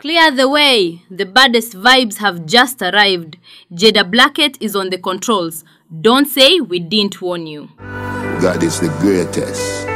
Clear the way. The baddest vibes have just arrived. Jada Blackett is on the controls. Don't say we didn't warn you. God is the greatest.